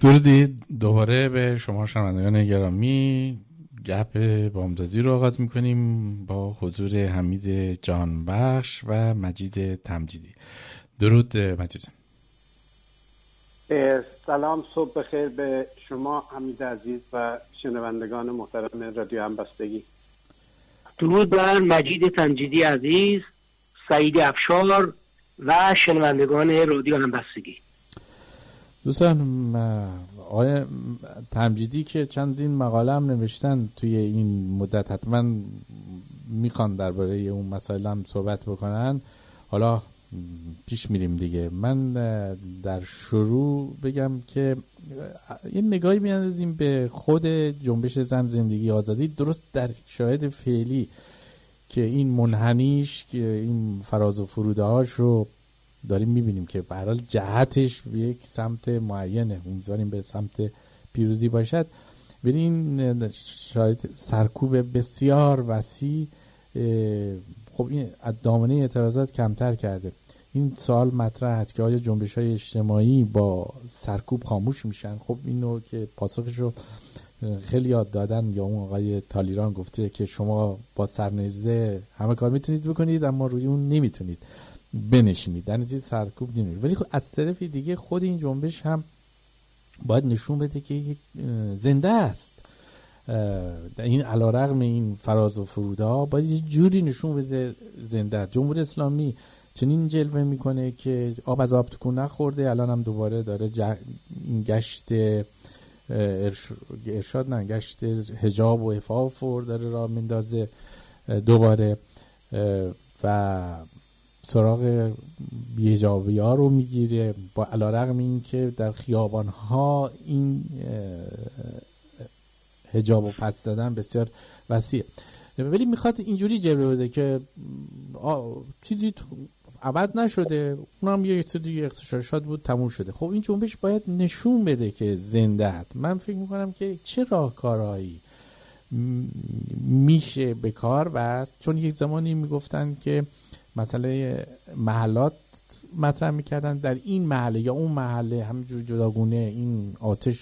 درودی دوباره به شما شنوندگان گرامی. گپ بامدادی رو آغاز میکنیم با حضور حمید جانبخش و مجید تمجیدی. درود مجید. سلام، صبح بخیر به شما حمید عزیز و شنوندگان محترم رادیو همبستگی. درود بر مجید تمجیدی عزیز، سعید افشار و شنوندگان رادیو همبستگی. دوستان، آقای تمجیدی که چندین مقاله هم نوشتن توی این مدت، حتما میخوان درباره اون مسائل هم صحبت بکنن. حالا پیش میریم دیگه. من در شروع بگم که یه نگاهی میاندازیم به خود جنبش زن زندگی آزادی، درست در شرایط فعلی که این منحنیش، که این فراز و فروده‌هاش رو داریم میبینیم که به هر حال جهتش به یک سمت معینه، امیدواریم به سمت پیروزی باشد. ببین شرایط سرکوب بسیار وسیع خب این دامنه اعتراضات کمتر کرده. این سوال مطرح است که آیا جنبش‌های اجتماعی با سرکوب خاموش میشن؟ خب اینو که پاسخش رو خیلی یاد دادن، یا اون آقای تالیران گفته که شما با سرنیزه همه کار میتونید بکنید اما روی اون نمیتونید بنشینید، در نتیجه سرکوب نمیشه. ولی خب از طرف دیگه خود این جنبش هم باید نشون بده که زنده است. این علیرغم این فراز و فرودها باید یه جوری نشون بده زنده است. جمهوری اسلامی چنین جلوه میکنه که آب از آب تکون نخورده. الان هم دوباره داره این گشت گشت حجاب و عفاف رو داره راه میندازه دوباره و سراغ بی‌حجابی ها رو میگیره، با علیرغم این که در خیابان ها این حجاب و پس زدن بسیار وسیعه، ولی میخواد اینجوری جلوه بده که چیزی عوض نشده، اونم یه سری اختشاشات بود تموم شده. خب این جنبش باید نشون بده که زنده است. من فکر میکنم که چه راهکارهایی میشه به کار بست، چون یک زمانی میگفتن که مسئله محلات مطرح میکردن، در این محله یا اون محله همینجور جداگونه این آتش